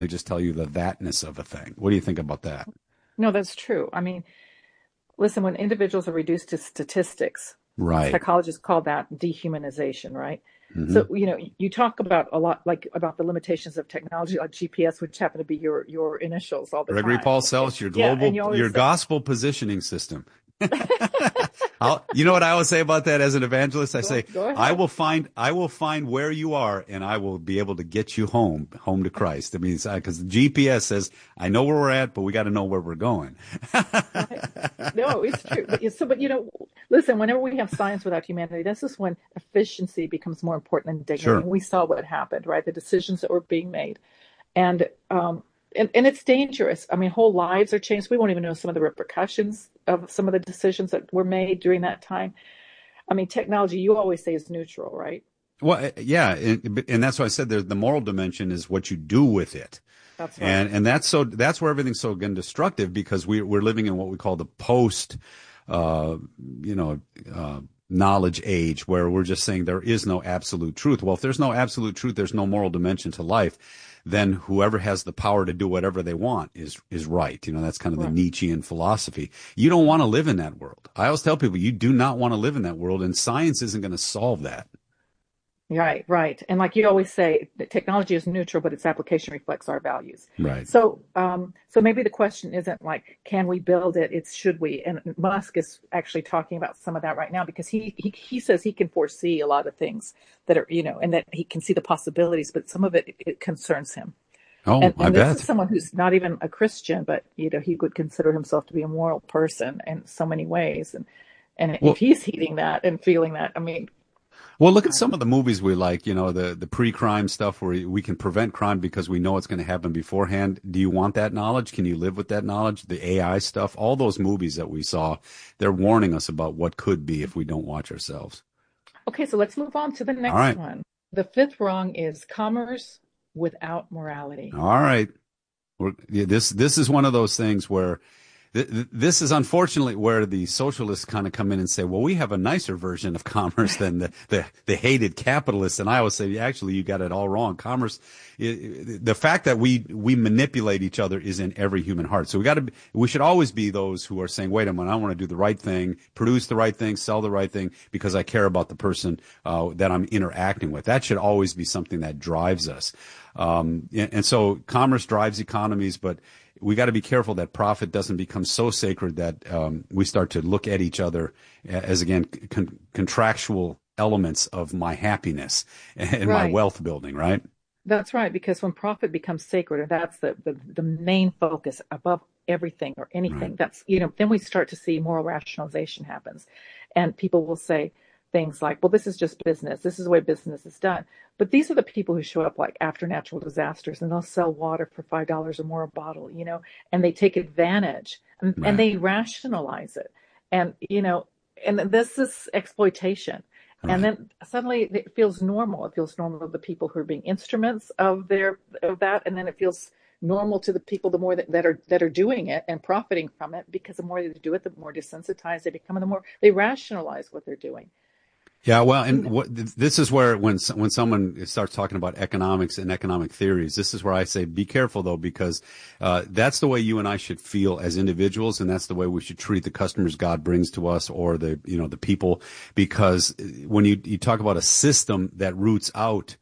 They just tell you the thatness of a thing. What do you think about that? No, that's true. I mean, listen, when individuals are reduced to statistics, Right. psychologists call that dehumanization, right? Hmm. So, you talk about a lot, like about the limitations of technology, like GPS, which happen to be your initials all the Gregory time. Paul Okay. Sells, your Yeah. And global, you your always say, gospel positioning system. You know what I always say about that as an evangelist? I say, go ahead. I will find where you are and I will be able to get you home to Christ. That means, because the GPS says, I know where we're at, but we got to know where we're going. Right. No, it's true. But listen, whenever we have science without humanity, this is when efficiency becomes more important than dignity. Sure. And we saw what happened, right? The decisions that were being made. And and it's dangerous. I mean, whole lives are changed. We won't even know some of the repercussions of some of the decisions that were made during that time. I mean, technology, you always say is neutral, right? Well, yeah. And that's why I said the moral dimension is what you do with it. That's right. And that's where everything's so again destructive because we're living in what we call the post uh you know knowledge age where we're just saying there is no absolute truth. Well, if there's no absolute truth, there's no moral dimension to life, then whoever has the power to do whatever they want is right. That's kind of the Right. Nietzschean philosophy. You don't want to live in that world. I always tell people you do not want to live in that world, and science isn't going to solve that. Right, right. And like you always say, that technology is neutral, but its application reflects our values. Right. So maybe the question isn't like, can we build it? It's should we? And Musk is actually talking about some of that right now because he says he can foresee a lot of things that are, and that he can see the possibilities, but some of it concerns him. Oh, I And this is bet. someone who's not even a Christian, but he would consider himself to be a moral person in so many ways. And if Well, he's heeding that and feeling that, I mean, Well, look at I some don't of the movies we like, the pre-crime stuff where we can prevent crime because we know it's going to happen beforehand. Do you want that knowledge? Can you live with that knowledge? The AI stuff, all those movies that we saw, they're warning us about what could be if we don't watch ourselves. Okay, so let's move on to the All next right. one. The fifth wrong is commerce without morality. All right. This is one of those things where this is unfortunately where the socialists kind of come in and say, well, we have a nicer version of commerce than the hated capitalists. And I always say, actually, you got it all wrong. The fact that we manipulate each other is in every human heart. So we should always be those who are saying, wait a minute, I want to do the right thing, produce the right thing, sell the right thing because I care about the person that I'm interacting with. That should always be something that drives us. And so commerce drives economies, but we got to be careful that profit doesn't become so sacred that we start to look at each other as, again, contractual elements of my happiness and my Right. wealth building, right? That's right, because when profit becomes sacred, and that's the main focus above everything or Right. anything, then we start to see moral rationalization happens. And people will say things like, well, this is just business. This is the way business is done. But these are the people who show up like after natural disasters and they'll sell water for $5 or more a bottle, and they take advantage and Right. they rationalize it. And this is exploitation. And Right. then suddenly it feels normal. It feels normal to the people who are being instruments of that, and then it feels normal to the people the more that are doing it and profiting from it because the more they do it, the more desensitized they become, and the more they rationalize what they're doing. Yeah, well, You and know, this is where when someone starts talking about economics and economic theories, this is where I say be careful though, because that's the way you and I should feel as individuals, and that's the way we should treat the customers God brings to us or the people, because when you talk about a system that roots out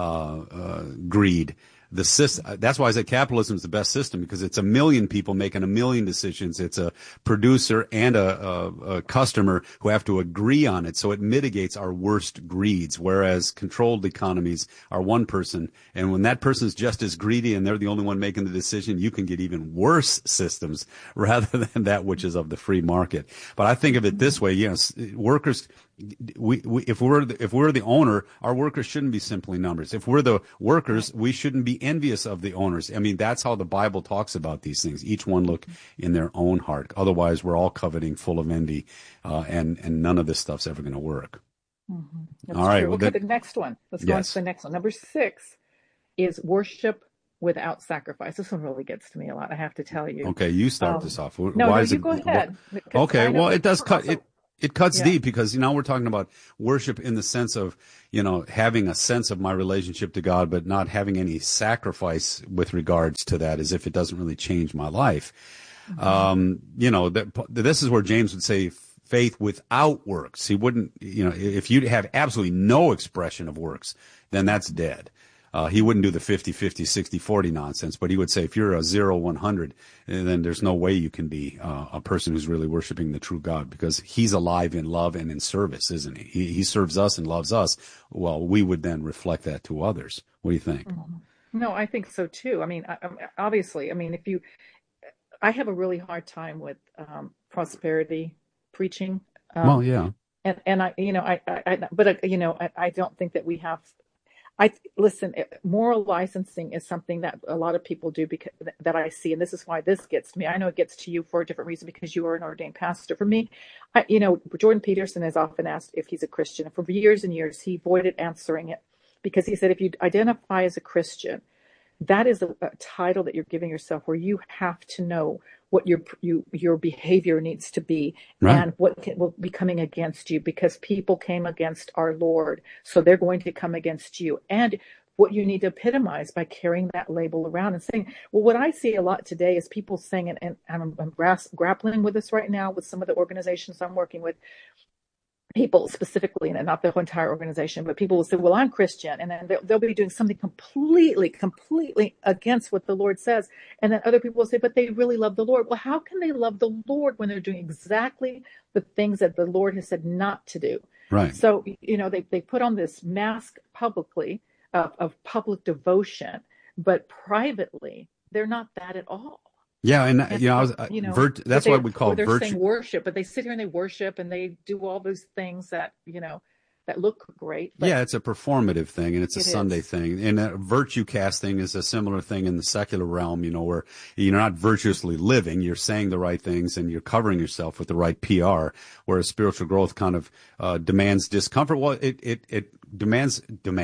greed. The system, that's why I say capitalism is the best system because it's a million people making a million decisions. It's a producer and a customer who have to agree on it. So it mitigates our worst greeds. Whereas controlled economies are one person. And when that person is just as greedy and they're the only one making the decision, you can get even worse systems rather than that which is of the free market. But I think of it this way. Yes, workers, if we're the owner, our workers shouldn't be simply numbers. If we're the workers, we shouldn't be envious of the owners. I mean, that's how the Bible talks about these things. Each one look in their own heart. Otherwise, we're all coveting, full of envy, and none of this stuff's ever going to work. that's All right. true. Well, Okay, the next one. Let's go on to yes. the next one. Number six is worship without sacrifice. This one really gets to me a lot, I have to tell you. Okay. You start Um, this off. no, Why no, is you it? go ahead because Okay. I know Well, it this does one cut also. it. It cuts Yeah. deep because now we're talking about worship in the sense of, having a sense of my relationship to God, but not having any sacrifice with regards to that, as if it doesn't really change my life. This is where James would say faith without works. He wouldn't, if you have absolutely no expression of works, then that's dead. He wouldn't do the 50-50, 60-40 nonsense, but he would say if you're a 0-100, then there's no way you can be a person who's really worshiping the true God, because he's alive in love and in service, isn't he? He serves us and loves us. Well, we would then reflect that to others. What do you think? No, I think so too. I mean, obviously, I mean, I have a really hard time with prosperity preaching. Well, yeah. And I don't think that we have. Listen, moral licensing is something that a lot of people do, because that I see, and this is why this gets to me. I know it gets to you for a different reason because you are an ordained pastor. For me, Jordan Peterson is often asked if he's a Christian, and for years and years he avoided answering it, because he said if you identify as a Christian, that is a title that you're giving yourself, where you have to know what your behavior needs to be, right, and what will be coming against you, because people came against our Lord, so they're going to come against you, and what you need to epitomize by carrying that label around and saying, well, what I see a lot today is people saying, and I'm grappling with this right now with some of the organizations I'm working with, people specifically, and not the whole entire organization, but people will say, well, I'm Christian. And then they'll be doing something completely against what the Lord says. And then other people will say, but they really love the Lord. Well, how can they love the Lord when they're doing exactly the things that the Lord has said not to do? Right. So, they put on this mask publicly of public devotion, but privately, they're not that at all. Yeah, and that's why we call they're virtue. saying worship, but they sit here and they worship and they do all those things that that look great. But yeah, it's a performative thing, and it's a Sunday thing. And virtue casting is a similar thing in the secular realm, where you're not virtuously living, you're saying the right things and you're covering yourself with the right PR, whereas spiritual growth kind of demands discomfort. Well, it demands,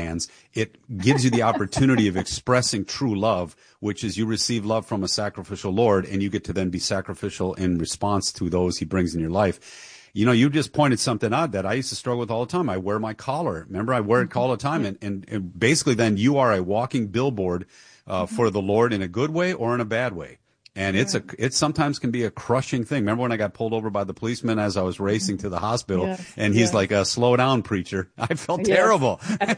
it gives you the opportunity of expressing true love, which is you receive love from a sacrificial Lord, and you get to then be sacrificial in response to those he brings in your life. You just pointed something out that I used to struggle with all the time. I wear my collar. Remember, I wear it all the time. And basically then you are a walking billboard for the Lord in a good way or in a bad way. And it sometimes can be a crushing thing. Remember when I got pulled over by the policeman as I was racing to the hospital, yes, and he's like, slow down, preacher. I felt terrible.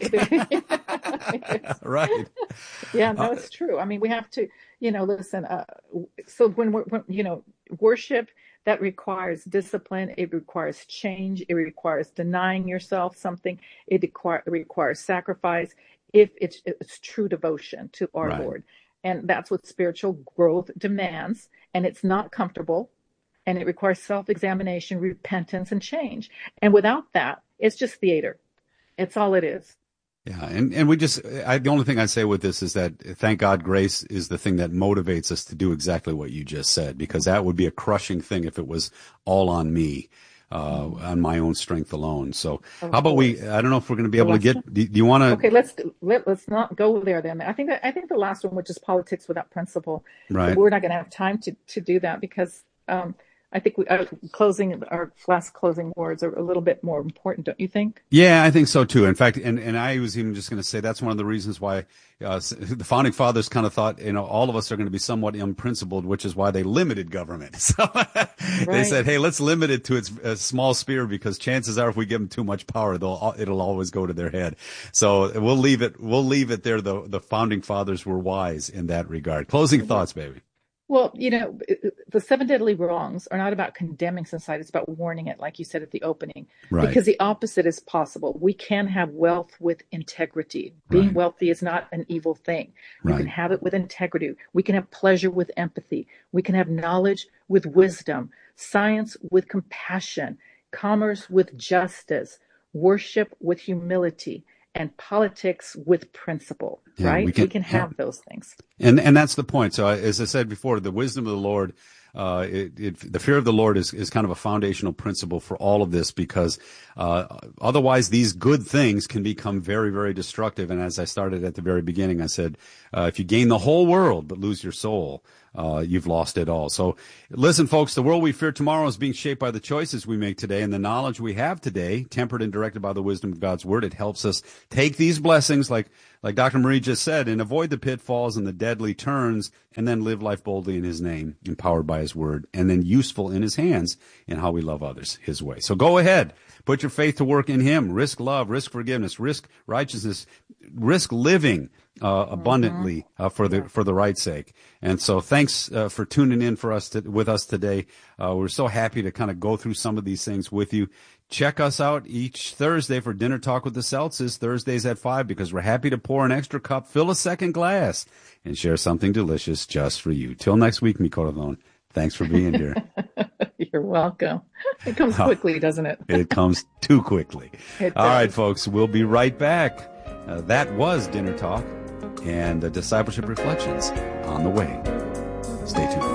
Right. Yeah, no, it's true. I mean, we have to, listen, so when worship, that requires discipline. It requires change. It requires denying yourself something. It requires sacrifice if it's true devotion to our right. Lord. And that's what spiritual growth demands. And it's not comfortable. And it requires self-examination, repentance, and change. And without that, it's just theater. It's all it is. Yeah, and the only thing I say with this is that, thank God, grace is the thing that motivates us to do exactly what you just said, because that would be a crushing thing if it was all on me, on my own strength alone. So how about I don't know if we're going to be able to get, do you want to? Okay, let's not go there then. I think the last one, which is politics without principle, right. We're not going to have time to do that, because, I think our last closing words are a little bit more important, don't you think? Yeah, I think so too. In fact, and I was even just going to say that's one of the reasons why the founding fathers kind of thought, all of us are going to be somewhat unprincipled, which is why they limited government. So they said, hey, let's limit it to its small sphere, because chances are if we give them too much power, it'll always go to their head. So we'll leave it there. The founding fathers were wise in that regard. Closing thoughts, baby. Well, the 7 deadly wrongs are not about condemning society. It's about warning it, like you said at the opening, right. Because the opposite is possible. We can have wealth with integrity. Being wealthy is not an evil thing. You can have it with integrity. We can have pleasure with empathy. We can have knowledge with wisdom, science with compassion, commerce with justice, worship with humility, and politics with principle, right? We can have those things. And that's the point. So as I said before, the wisdom of the Lord the fear of the Lord is kind of a foundational principle for all of this, because otherwise these good things can become very, very destructive. And as I started at the very beginning, I said, if you gain the whole world but lose your soul, you've lost it all. So listen, folks, the world we fear tomorrow is being shaped by the choices we make today, and the knowledge we have today, tempered and directed by the wisdom of God's word. It helps us take these blessings, like Dr. Marie just said, and avoid the pitfalls and the deadly turns, and then live life boldly in his name, empowered by his word, and then useful in his hands in how we love others his way. So go ahead. Put your faith to work in him. Risk love, risk forgiveness, risk righteousness, risk living abundantly for the right sake. And so thanks for tuning in with us today. We're so happy to kind of go through some of these things with you. Check us out each Thursday for Dinner Talk with the Seltzes, Thursdays at 5, because we're happy to pour an extra cup, fill a second glass, and share something delicious just for you. Till next week, Mi Corazon. Thanks for being here. You're welcome. It comes quickly, doesn't it? It comes too quickly. It All does. right, folks, we'll be right back. That was Dinner Talk and Discipleship Reflections on the way. Stay tuned.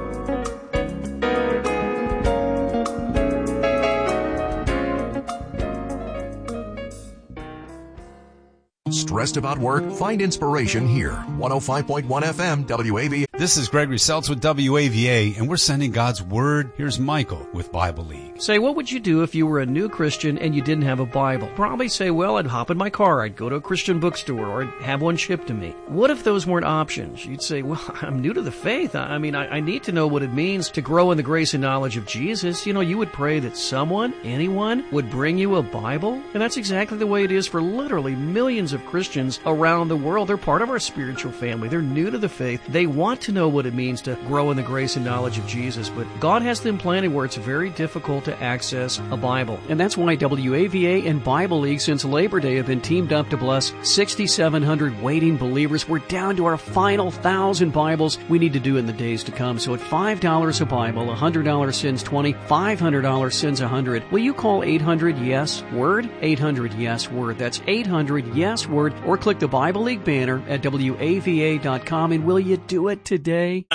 Stressed about work? Find inspiration here. 105.1 FM WAVA. This is Gregory Seltz with WAVA, and we're sending God's Word. Here's Michael with Bible League. Say, what would you do if you were a new Christian and you didn't have a Bible? Probably say, well, I'd hop in my car, I'd go to a Christian bookstore, or I'd have one shipped to me. What if those weren't options? You'd say, well, I'm new to the faith. I need to know what it means to grow in the grace and knowledge of Jesus. You would pray that anyone, would bring you a Bible. And that's exactly the way it is for literally millions of Christians around the world. They're part of our spiritual family. They're new to the faith. They want to know what it means to grow in the grace and knowledge of Jesus, but God has them planted where it's very difficult to access a Bible. And that's why WAVA and Bible League since Labor Day have been teamed up to bless 6,700 waiting believers. We're down to our final 1,000 Bibles we need to do in the days to come. So at $5 a Bible, $100 sends 20, $500 sends 100. Will you call 800-YES-WORD? 800-YES-WORD. That's 800-YES-WORD. Or click the Bible League banner at WAVA.com, and will you do it today?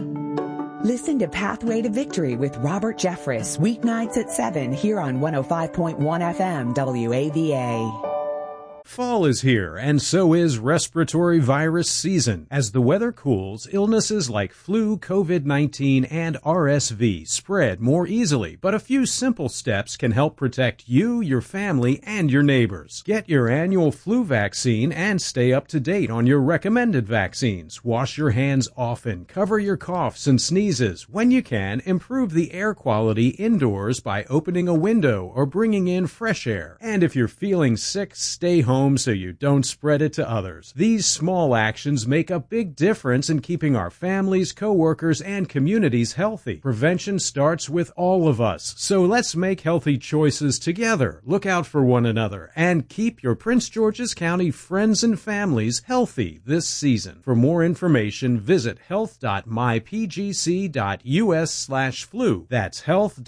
Listen to Pathway to Victory with Robert Jeffress, weeknights at 7 here on 105.1 FM WAVA. Fall is here, and so is respiratory virus season. As the weather cools, illnesses like flu, COVID-19, and RSV spread more easily, but a few simple steps can help protect you, your family, and your neighbors. Get your annual flu vaccine and stay up to date on your recommended vaccines. Wash your hands often, cover your coughs and sneezes. When you can, improve the air quality indoors by opening a window or bringing in fresh air. And if you're feeling sick, stay home so you don't spread it to others. These small actions make a big difference in keeping our families, coworkers, and communities healthy. Prevention starts with all of us, so let's make healthy choices together. Look out for one another and keep your Prince George's County friends and families healthy this season. For more information, visit health.mypgc.us/flu. That's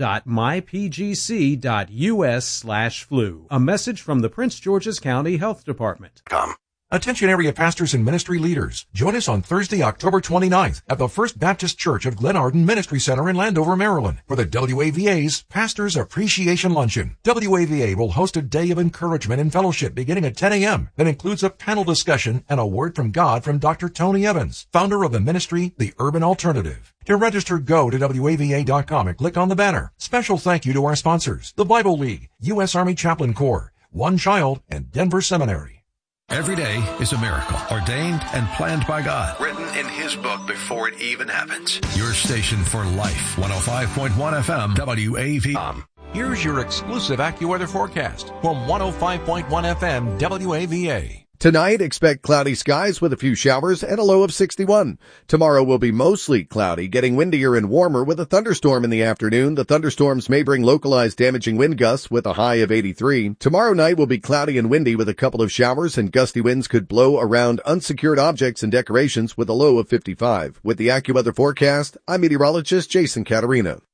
health.mypgc.us/flu. A message from the Prince George's County Health Department. Attention area pastors and ministry leaders. Join us on Thursday, October 29th at the First Baptist Church of Glenarden Ministry Center in Landover, Maryland for the WAVA's Pastors Appreciation Luncheon. WAVA will host a day of encouragement and fellowship beginning at 10 a.m. that includes a panel discussion and a word from God from Dr. Tony Evans, founder of the ministry, The Urban Alternative. To register, go to WAVA.com and click on the banner. Special thank you to our sponsors, the Bible League, U.S. Army Chaplain Corps, One Child, and Denver Seminary. Every day is a miracle, ordained and planned by God. Written in His book before it even happens. Your station for life, 105.1 FM, WAV. Here's your exclusive AccuWeather forecast from 105.1 FM, WAVA. Tonight, expect cloudy skies with a few showers and a low of 61. Tomorrow will be mostly cloudy, getting windier and warmer with a thunderstorm in the afternoon. The thunderstorms may bring localized damaging wind gusts with a high of 83. Tomorrow night will be cloudy and windy with a couple of showers, and gusty winds could blow around unsecured objects and decorations with a low of 55. With the AccuWeather forecast, I'm meteorologist Jason Caterina.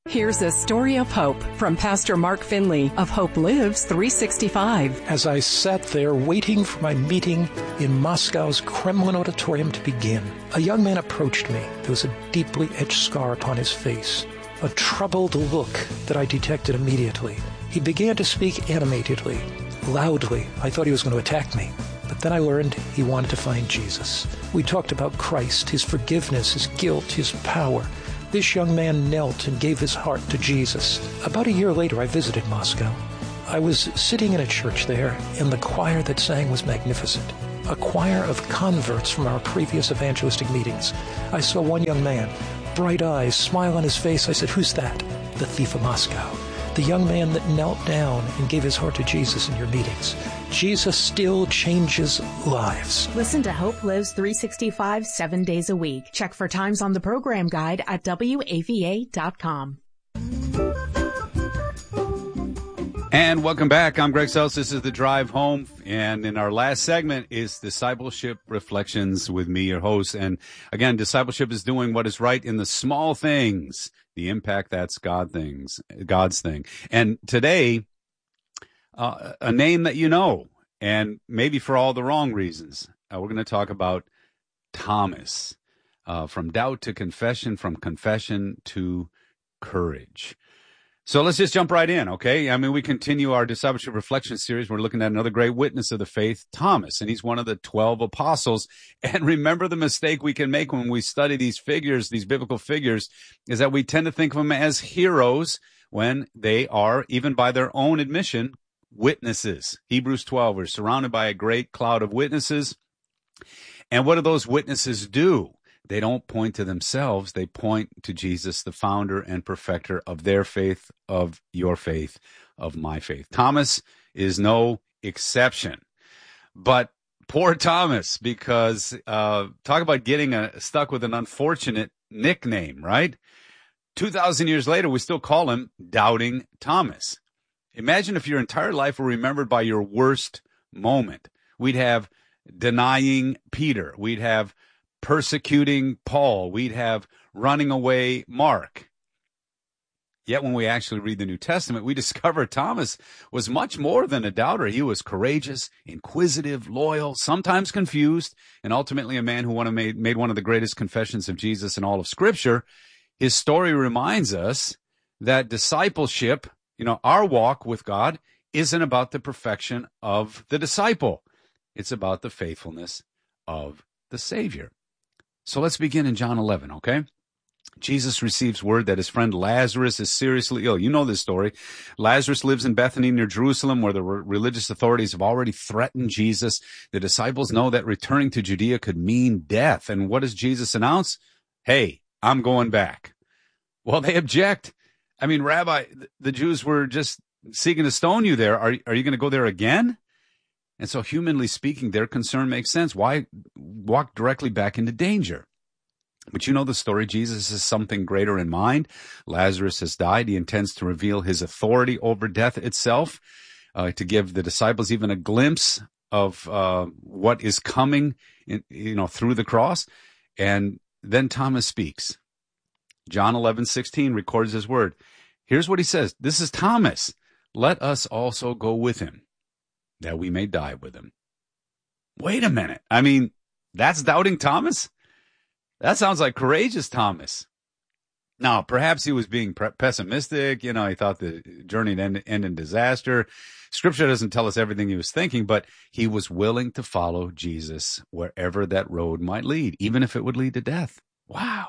Here's a story of hope from Pastor Mark Finley of Hope Lives 365. As I sat there waiting for my meeting in Moscow's Kremlin auditorium to begin, a young man approached me. There was a deeply etched scar upon his face, a troubled look that I detected immediately. He began to speak animatedly, loudly. I thought he was going to attack me. But then I learned he wanted to find Jesus. We talked about Christ, his forgiveness, his guilt, his power. This young man knelt and gave his heart to Jesus. About a year later, I visited Moscow. I was sitting in a church there, and the choir that sang was magnificent. A choir of converts from our previous evangelistic meetings. I saw one young man, bright eyes, smile on his face. I said, "Who's that?" "The thief of Moscow. The young man that knelt down and gave his heart to Jesus in your meetings." Jesus still changes lives. Listen to Hope Lives 365 7 days a week. Check for times on the program guide at WAVA.com. And welcome back. I'm Greg Seltz. This is The Drive Home. And in our last segment is Discipleship Reflections with me, your host. And again, discipleship is doing what is right in the small things. The impact that's God's thing. And today, a name that you know, and maybe for all the wrong reasons. We're going to talk about Thomas, from doubt to confession, from confession to courage. So let's just jump right in, okay? I mean, we continue our Discipleship Reflection series. We're looking at another great witness of the faith, Thomas, and he's one of the 12 apostles. And remember, the mistake we can make when we study these figures, these biblical figures, is that we tend to think of them as heroes when they are, even by their own admission, witnesses. Hebrews 12, we're surrounded by a great cloud of witnesses. And what do those witnesses do? They don't point to themselves. They point to Jesus, the founder and perfecter of their faith, of your faith, of my faith. Thomas is no exception. But poor Thomas, because talk about getting stuck with an unfortunate nickname, right? 2,000 years later, we still call him Doubting Thomas. Imagine if your entire life were remembered by your worst moment. We'd have denying Peter. We'd have persecuting Paul. We'd have running away Mark. Yet when we actually read the New Testament, we discover Thomas was much more than a doubter. He was courageous, inquisitive, loyal, sometimes confused, and ultimately a man who made one of the greatest confessions of Jesus in all of Scripture. His story reminds us that discipleship, our walk with God, isn't about the perfection of the disciple. It's about the faithfulness of the Savior. So let's begin in John 11, okay? Jesus receives word that his friend Lazarus is seriously ill. You know this story. Lazarus lives in Bethany near Jerusalem, where the religious authorities have already threatened Jesus. The disciples know that returning to Judea could mean death. And what does Jesus announce? Hey, I'm going back. Well, they object. I mean, Rabbi, the Jews were just seeking to stone you there. Are you going to go there again? And so, humanly speaking, their concern makes sense. Why walk directly back into danger? But you know the story. Jesus has something greater in mind. Lazarus has died. He intends to reveal his authority over death itself, to give the disciples even a glimpse of what is coming, through the cross. And then Thomas speaks. John 11:16 records his word. Here's what he says. This is Thomas. Let us also go with him, that we may die with him. Wait a minute. I mean, that's doubting Thomas? That sounds like courageous Thomas. Now, perhaps he was being pessimistic. He thought the journey would end in disaster. Scripture doesn't tell us everything he was thinking, but he was willing to follow Jesus wherever that road might lead, even if it would lead to death. Wow.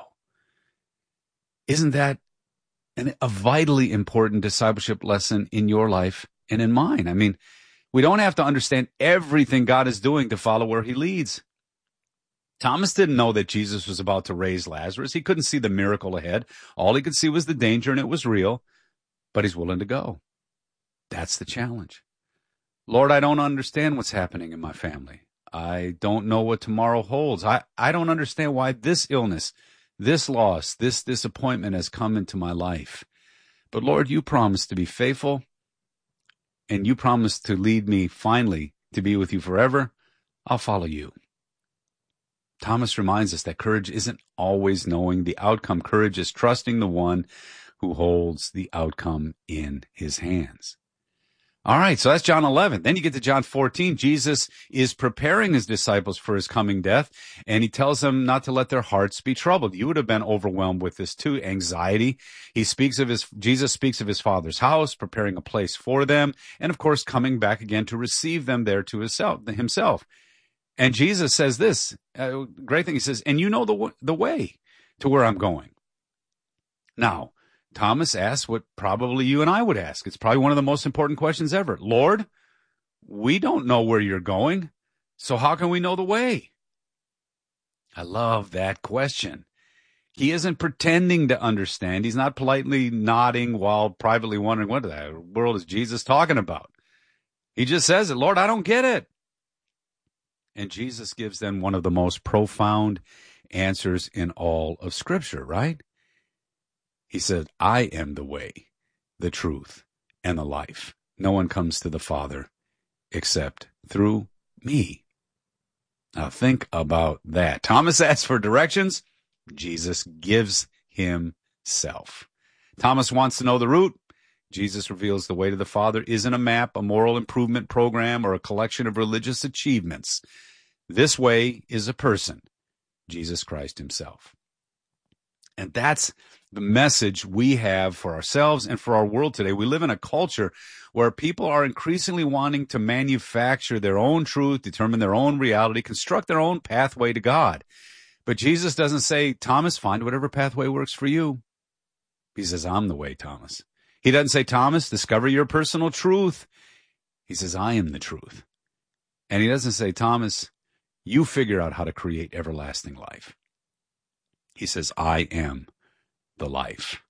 Isn't that a vitally important discipleship lesson in your life and in mine? I mean, we don't have to understand everything God is doing to follow where he leads. Thomas didn't know that Jesus was about to raise Lazarus. He couldn't see the miracle ahead. All he could see was the danger, and it was real, but he's willing to go. That's the challenge. Lord, I don't understand what's happening in my family. I don't know what tomorrow holds. I don't understand why this illness, this loss, this disappointment has come into my life. But Lord, you promised to be faithful, and you promised to lead me finally to be with you forever. I'll follow you. Thomas reminds us that courage isn't always knowing the outcome. Courage is trusting the one who holds the outcome in his hands. All right, so that's John 11. Then you get to John 14. Jesus is preparing his disciples for his coming death, and he tells them not to let their hearts be troubled. You would have been overwhelmed with this too, anxiety. Jesus speaks of his Father's house, preparing a place for them, and of course, coming back again to receive them there to himself. And Jesus says this, great thing. He says, and you know the way to where I'm going. Now, Thomas asks what probably you and I would ask. It's probably one of the most important questions ever. Lord, we don't know where you're going, so how can we know the way? I love that question. He isn't pretending to understand. He's not politely nodding while privately wondering, what the world is Jesus talking about? He just says it, Lord, I don't get it. And Jesus gives them one of the most profound answers in all of Scripture, right? He said, I am the way, the truth, and the life. No one comes to the Father except through me. Now think about that. Thomas asks for directions. Jesus gives himself. Thomas wants to know the route. Jesus reveals the way to the Father isn't a map, a moral improvement program, or a collection of religious achievements. This way is a person, Jesus Christ himself. And that's the message we have for ourselves and for our world today. We live in a culture where people are increasingly wanting to manufacture their own truth, determine their own reality, construct their own pathway to God. But Jesus doesn't say, Thomas, find whatever pathway works for you. He says, I'm the way, Thomas. He doesn't say, Thomas, discover your personal truth. He says, I am the truth. And he doesn't say, Thomas, you figure out how to create everlasting life. He says, I am the life.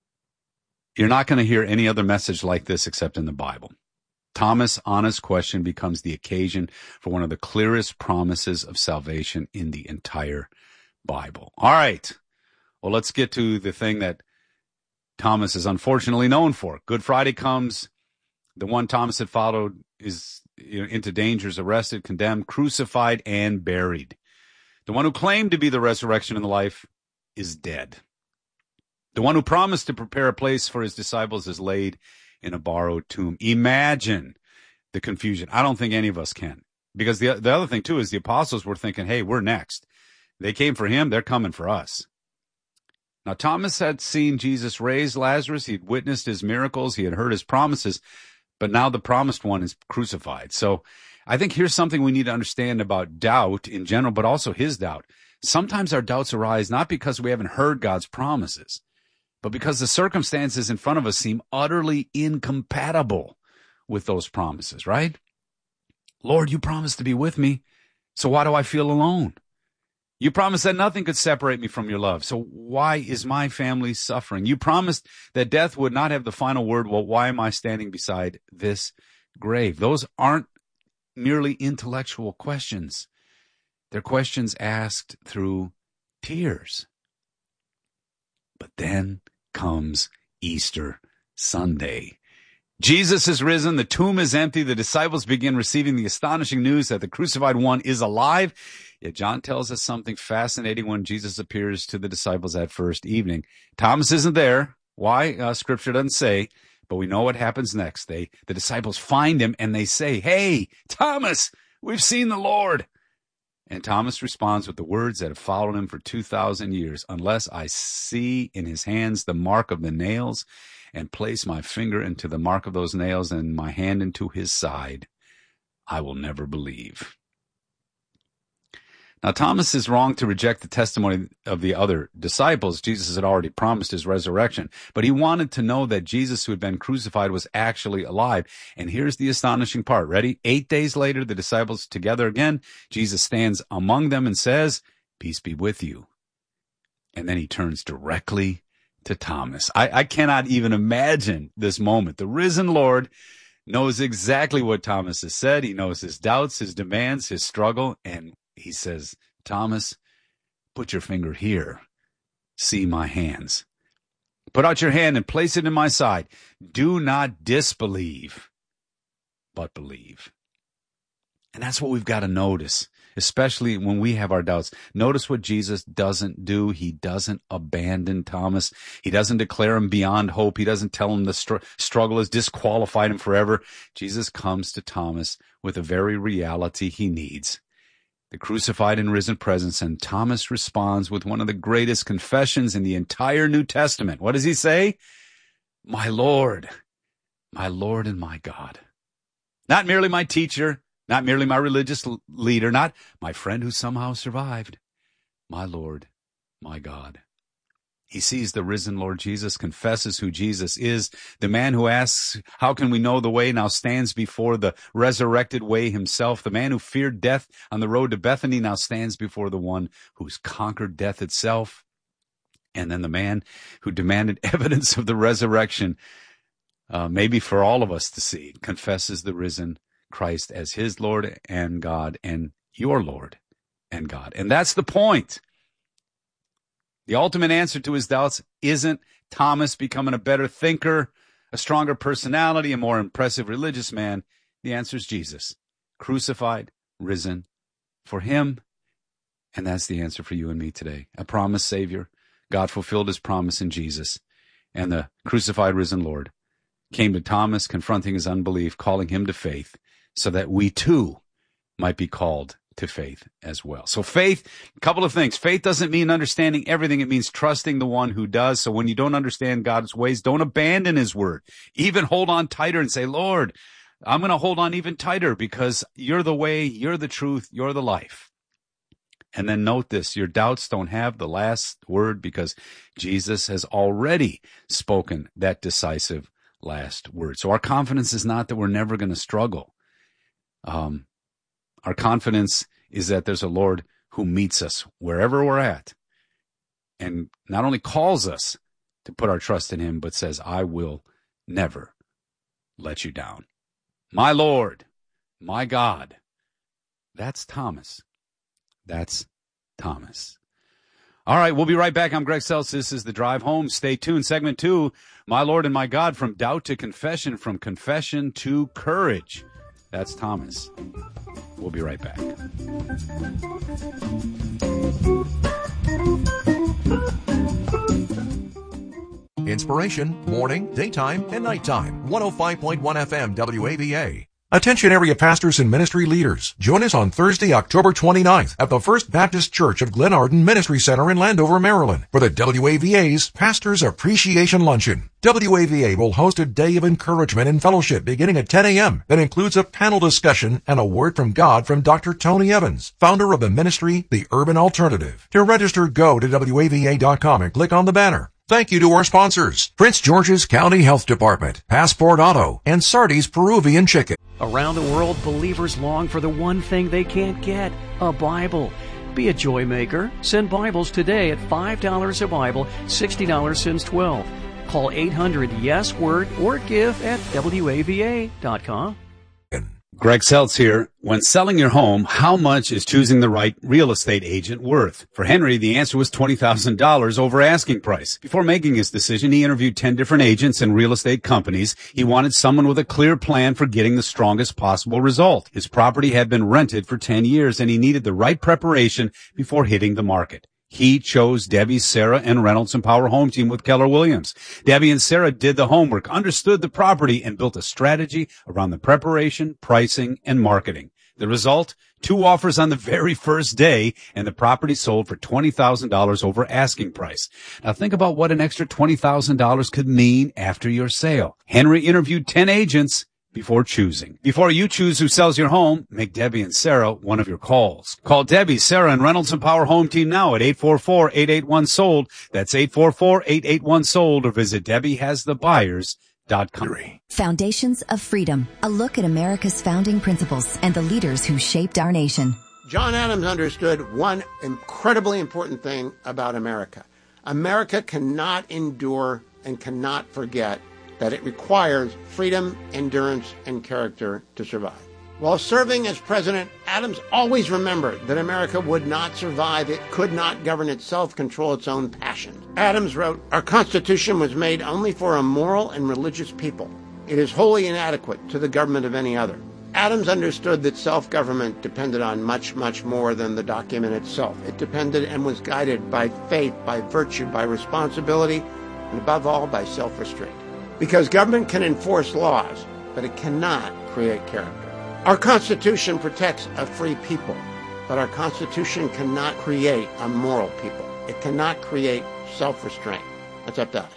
You're not going to hear any other message like this except in the Bible. Thomas' honest question becomes the occasion for one of the clearest promises of salvation in the entire Bible. All right. Well, let's get to the thing that Thomas is unfortunately known for. Good Friday comes. The one Thomas had followed is into danger, is arrested, condemned, crucified, and buried. The one who claimed to be the resurrection and the life is dead. The one who promised to prepare a place for his disciples is laid in a borrowed tomb. Imagine the confusion. I don't think any of us can. Because the other thing, too, is the apostles were thinking, hey, we're next. They came for him. They're coming for us. Now, Thomas had seen Jesus raise Lazarus. He'd witnessed his miracles. He had heard his promises. But now the promised one is crucified. So I think here's something we need to understand about doubt in general, but also his doubt. Sometimes our doubts arise not because we haven't heard God's promises, but because the circumstances in front of us seem utterly incompatible with those promises, right? Lord, you promised to be with me, so why do I feel alone? You promised that nothing could separate me from your love, so why is my family suffering? You promised that death would not have the final word, well, why am I standing beside this grave? Those aren't merely intellectual questions. They're questions asked through tears. But then comes Easter Sunday. Jesus is risen. The tomb is empty. The disciples begin receiving the astonishing news that the crucified one is alive. Yet John tells us something fascinating when Jesus appears to the disciples that first evening. Thomas isn't there. Why? Scripture doesn't say, but we know what happens next. The disciples find him and they say, hey, Thomas, we've seen the Lord. And Thomas responds with the words that have followed him for 2,000 years. Unless I see in his hands the mark of the nails and place my finger into the mark of those nails and my hand into his side, I will never believe. Now, Thomas is wrong to reject the testimony of the other disciples. Jesus had already promised his resurrection, but he wanted to know that Jesus who had been crucified was actually alive. And here's the astonishing part. Ready? 8 days later, the disciples together again. Jesus stands among them and says, peace be with you. And then he turns directly to Thomas. I cannot even imagine this moment. The risen Lord knows exactly what Thomas has said. He knows his doubts, his demands, his struggle, and he says, Thomas, put your finger here. See my hands. Put out your hand and place it in my side. Do not disbelieve, but believe. And that's what we've got to notice. especially when we have our doubts. Notice what Jesus doesn't do. He doesn't abandon Thomas. He doesn't declare him beyond hope. He doesn't tell him the struggle has disqualified him forever. Jesus comes to Thomas with the very reality he needs, the crucified and risen presence, and Thomas responds with one of the greatest confessions in the entire New Testament. What does he say? My Lord and my God. Not merely my teacher, not merely my religious leader, not my friend who somehow survived. My Lord, my God. He sees the risen Lord Jesus, confesses who Jesus is. The man who asks, how can we know the way, now stands before the resurrected way himself. The man who feared death on the road to Bethany now stands before the one who's conquered death itself. And then the man who demanded evidence of the resurrection, maybe for all of us to see, confesses the risen Christ as his Lord and God and your Lord and God. And that's the point. The ultimate answer to his doubts isn't Thomas becoming a better thinker, a stronger personality, a more impressive religious man. The answer is Jesus, crucified, risen for him. And that's the answer for you and me today. A promised Savior. God fulfilled his promise in Jesus. And the crucified, risen Lord came to Thomas, confronting his unbelief, calling him to faith, so that we too might be called to faith as well. So faith, a couple of things. Faith doesn't mean understanding everything. It means trusting the one who does. So when you don't understand God's ways, don't abandon his word. Even hold on tighter and say, Lord, I'm going to hold on even tighter because you're the way, you're the truth, you're the life. And then note this, your doubts don't have the last word because Jesus has already spoken that decisive last word. So our confidence is not that we're never going to struggle. Our confidence is that there's a Lord who meets us wherever we're at and not only calls us to put our trust in him, but says, I will never let you down. My Lord, my God. That's Thomas. That's Thomas. All right, we'll be right back. I'm Greg Seltz. This is The Drive Home. Stay tuned. Segment 2, My Lord and my God, from doubt to confession, from confession to courage. That's Thomas. We'll be right back. Inspiration, morning, daytime, and nighttime. 105.1 FM WAVA. Attention area pastors and ministry leaders. Join us on Thursday, October 29th at the First Baptist Church of Glenarden Ministry Center in Landover, Maryland for the WAVA's Pastors Appreciation Luncheon. WAVA will host a day of encouragement and fellowship beginning at 10 a.m. that includes a panel discussion and a word from God from Dr. Tony Evans, founder of the ministry, The Urban Alternative. To register, go to WAVA.com and click on the banner. Thank you to our sponsors, Prince George's County Health Department, Passport Auto, and Sardi's Peruvian Chicken. Around the world, believers long for the one thing they can't get, a Bible. Be a joy maker. Send Bibles today at $5 a Bible, $60 since 12. Call 800-YES-WORD or give at WAVA.com. Greg Seltz here. When selling your home, how much is choosing the right real estate agent worth? For Henry, the answer was $20,000 over asking price. Before making his decision, he interviewed 10 different agents and real estate companies. He wanted someone with a clear plan for getting the strongest possible result. His property had been rented for 10 years, and he needed the right preparation before hitting the market. He chose Debbie, Sarah, and Reynolds and Power Home Team with Keller Williams. Debbie and Sarah did the homework, understood the property, and built a strategy around the preparation, pricing, and marketing. The result? 2 offers on the very first day, and the property sold for $20,000 over asking price. Now think about what an extra $20,000 could mean after your sale. Henry interviewed 10 agents before choosing. Before you choose who sells your home, make Debbie and Sarah one of your calls. Call Debbie, Sarah, and Reynolds and Power Home Team now at 844-881-SOLD. That's 844-881-SOLD, or visit DebbieHasTheBuyers.com. Foundations of Freedom, a look at America's founding principles and the leaders who shaped our nation. John Adams understood one incredibly important thing about America. America cannot endure and cannot forget that it requires freedom, endurance, and character to survive. While serving as president, Adams always remembered that America would not survive. It could not govern itself, control its own passions. Adams wrote, "Our Constitution was made only for a moral and religious people. It is wholly inadequate to the government of any other. Adams understood that self-government depended on much, much more than the document itself. It depended and was guided by faith, by virtue, by responsibility, and above all, by self-restraint. Because government can enforce laws, but it cannot create character. Our Constitution protects a free people, but our Constitution cannot create a moral people. It cannot create self-restraint. That's up to us.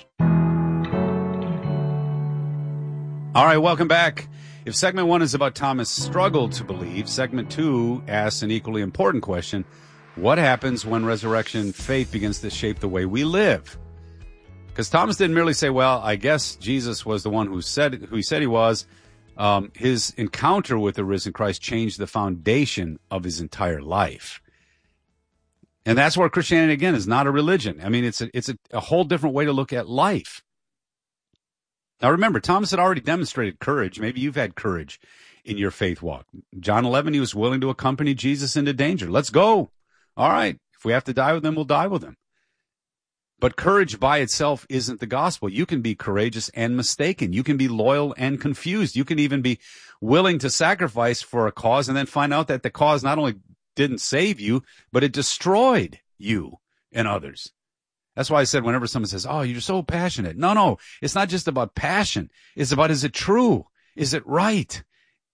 All right, welcome back. If segment 1 is about Thomas' struggle to believe, segment 2 asks an equally important question. What happens when resurrection faith begins to shape the way we live? Because Thomas didn't merely say, well, I guess Jesus was the one who he said he was. His encounter with the risen Christ changed the foundation of his entire life. And that's where Christianity, again, is not a religion. I mean, it's a whole different way to look at life. Now, remember, Thomas had already demonstrated courage. Maybe you've had courage in your faith walk. John 11, he was willing to accompany Jesus into danger. Let's go. All right. If we have to die with him, we'll die with him. But courage by itself isn't the gospel. You can be courageous and mistaken. You can be loyal and confused. You can even be willing to sacrifice for a cause and then find out that the cause not only didn't save you, but it destroyed you and others. That's why I said whenever someone says, oh, you're so passionate. No, it's not just about passion. It's about, is it true? Is it right?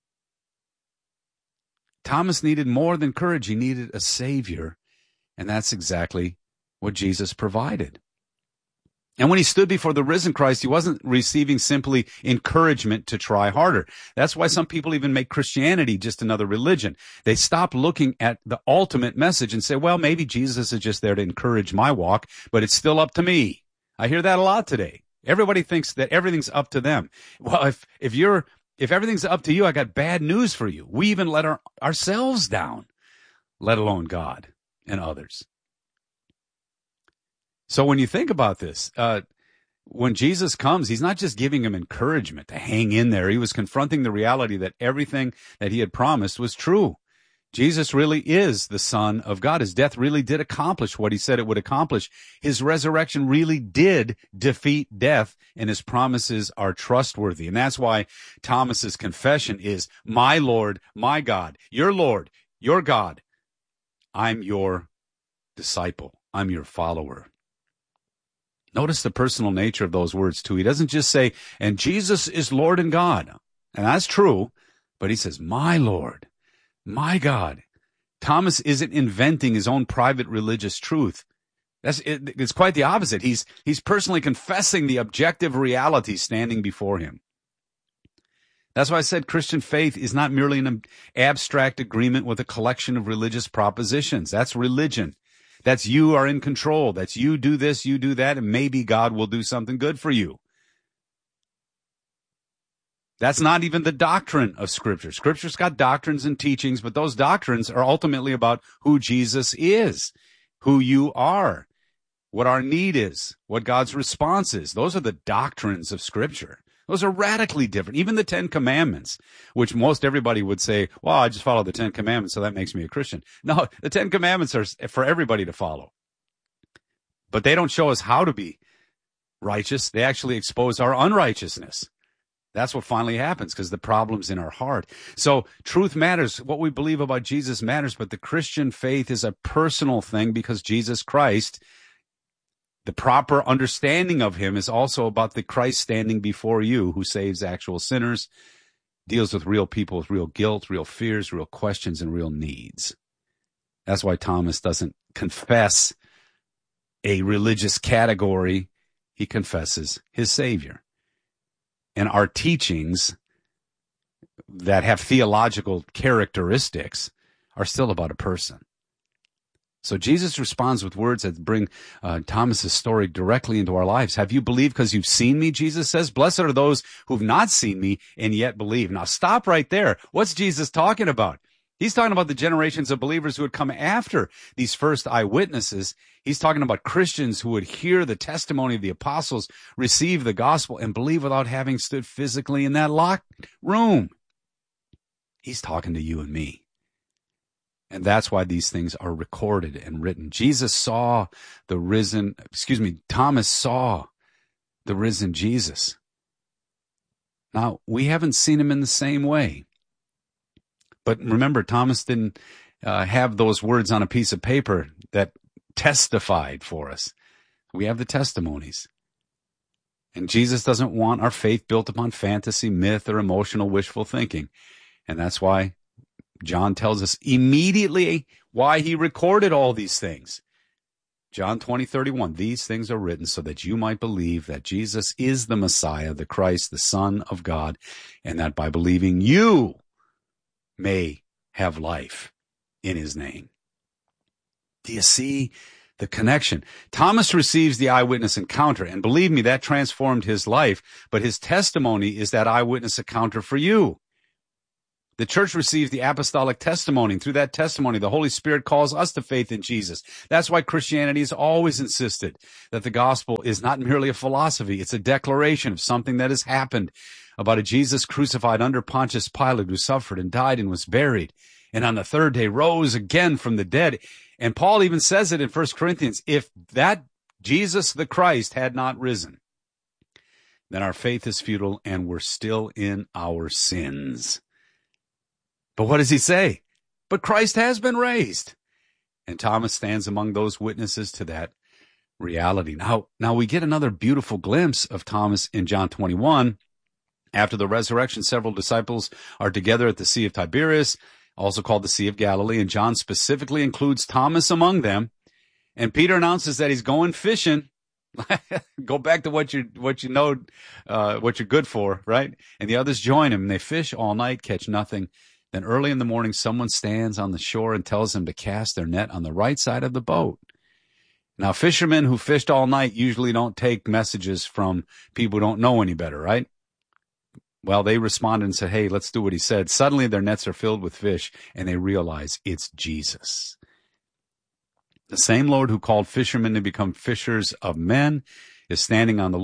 Thomas needed more than courage. He needed a savior. And that's exactly what Jesus provided. And when he stood before the risen Christ, he wasn't receiving simply encouragement to try harder. That's why some people even make Christianity just another religion. They stop looking at the ultimate message and say, well, maybe Jesus is just there to encourage my walk, but it's still up to me. I hear that a lot today. Everybody thinks that everything's up to them. Well, if everything's up to you, I got bad news for you. We even let ourselves down, let alone God and others. So when you think about this, when Jesus comes, he's not just giving him encouragement to hang in there. He was confronting the reality that everything that he had promised was true. Jesus really is the Son of God. His death really did accomplish what he said it would accomplish. His resurrection really did defeat death, and his promises are trustworthy. And that's why Thomas's confession is, my Lord, my God, your God. I'm your disciple. I'm your follower. Notice the personal nature of those words, too. He doesn't just say, and Jesus is Lord and God. And that's true, but he says, my Lord, my God. Thomas isn't inventing his own private religious truth. It's quite the opposite. He's personally confessing the objective reality standing before him. That's why I said Christian faith is not merely an abstract agreement with a collection of religious propositions. That's religion. That's you are in control. That's you do this, you do that, and maybe God will do something good for you. That's not even the doctrine of Scripture. Scripture's got doctrines and teachings, but those doctrines are ultimately about who Jesus is, who you are, what our need is, what God's response is. Those are the doctrines of Scripture. Those are radically different. Even the Ten Commandments, which most everybody would say, well, I just follow the Ten Commandments, so that makes me a Christian. No, the Ten Commandments are for everybody to follow. But they don't show us how to be righteous. They actually expose our unrighteousness. That's what finally happens because the problem's in our heart. So truth matters. What we believe about Jesus matters, but the Christian faith is a personal thing because Jesus Christ, the proper understanding of him is also about the Christ standing before you who saves actual sinners, deals with real people with real guilt, real fears, real questions, and real needs. That's why Thomas doesn't confess a religious category. He confesses his Savior. And our teachings that have theological characteristics are still about a person. So Jesus responds with words that bring Thomas's story directly into our lives. Have you believed because you've seen me, Jesus says? Blessed are those who've not seen me and yet believe. Now stop right there. What's Jesus talking about? He's talking about the generations of believers who would come after these first eyewitnesses. He's talking about Christians who would hear the testimony of the apostles, receive the gospel, and believe without having stood physically in that locked room. He's talking to you and me. And that's why these things are recorded and written. Thomas saw the risen Jesus. Now, we haven't seen him in the same way. But remember, Thomas didn't have those words on a piece of paper that testified for us. We have the testimonies. And Jesus doesn't want our faith built upon fantasy, myth, or emotional wishful thinking. And that's why John tells us immediately why he recorded all these things. John 20:31, these things are written so that you might believe that Jesus is the Messiah, the Christ, the Son of God, and that by believing you may have life in his name. Do you see the connection? Thomas receives the eyewitness encounter, and believe me, that transformed his life, but his testimony is that eyewitness encounter for you. The church receives the apostolic testimony, and through that testimony, the Holy Spirit calls us to faith in Jesus. That's why Christianity has always insisted that the gospel is not merely a philosophy. It's a declaration of something that has happened, about a Jesus crucified under Pontius Pilate, who suffered and died and was buried, and on the third day rose again from the dead. And Paul even says it in 1 Corinthians, if that Jesus the Christ had not risen, then our faith is futile and we're still in our sins. But what does he say? But Christ has been raised. And Thomas stands among those witnesses to that reality. Now we get another beautiful glimpse of Thomas in John 21. After the resurrection, several disciples are together at the Sea of Tiberias, also called the Sea of Galilee, and John specifically includes Thomas among them. And Peter announces that he's going fishing. Go back to what you know, what you're good for, right? And the others join him, and they fish all night, catch nothing. Then early in the morning, someone stands on the shore and tells them to cast their net on the right side of the boat. Now, fishermen who fished all night usually don't take messages from people who don't know any better, right? Well, they responded and said, hey, let's do what he said. Suddenly their nets are filled with fish, and they realize it's Jesus. The same Lord who called fishermen to become fishers of men is standing on the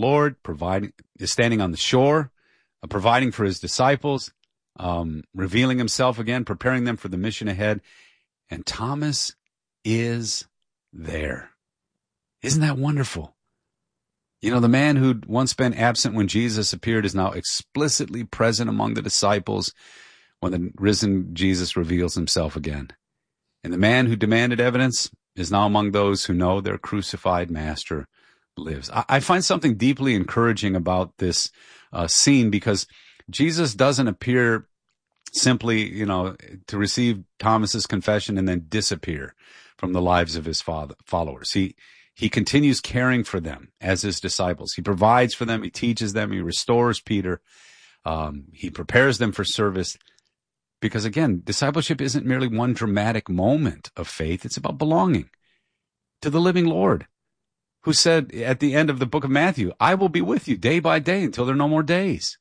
shore, providing for his disciples, revealing himself again, preparing them for the mission ahead. And Thomas is there. Isn't that wonderful? You know, the man who'd once been absent when Jesus appeared is now explicitly present among the disciples when the risen Jesus reveals himself again. And the man who demanded evidence is now among those who know their crucified master lives. I find something deeply encouraging about this scene, because Jesus doesn't appear simply, to receive Thomas's confession and then disappear from the lives of his followers. He continues caring for them as his disciples. He provides for them. He teaches them. He restores Peter. He prepares them for service. Because again, discipleship isn't merely one dramatic moment of faith. It's about belonging to the living Lord, who said at the end of the book of Matthew, I will be with you day by day until there are no more days.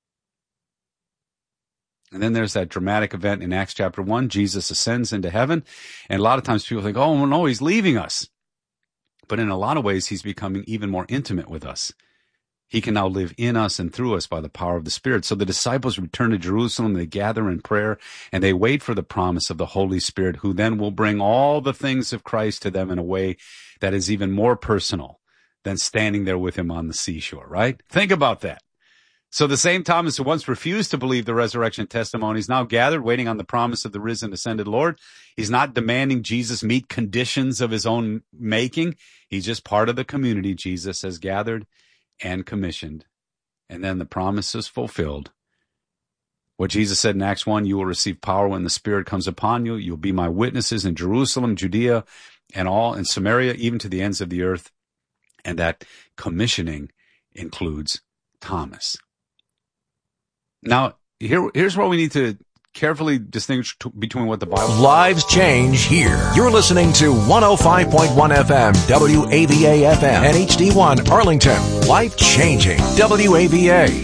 And then there's that dramatic event in Acts chapter 1. Jesus ascends into heaven. And a lot of times people think, oh, no, he's leaving us. But in a lot of ways, he's becoming even more intimate with us. He can now live in us and through us by the power of the Spirit. So the disciples return to Jerusalem, they gather in prayer, and they wait for the promise of the Holy Spirit, who then will bring all the things of Christ to them in a way that is even more personal than standing there with him on the seashore, right? Think about that. So the same Thomas who once refused to believe the resurrection testimony is now gathered, waiting on the promise of the risen, ascended Lord. He's not demanding Jesus meet conditions of his own making. He's just part of the community Jesus has gathered and commissioned. And then the promise is fulfilled. What Jesus said in Acts 1, you will receive power when the Spirit comes upon you. You'll be my witnesses in Jerusalem, Judea, and all in Samaria, even to the ends of the earth. And that commissioning includes Thomas. Now, here's where we need to carefully distinguish between what the Bible says. Lives change here. You're listening to 105.1 FM, WAVA FM, and HD1 Arlington. Life changing, WAVA.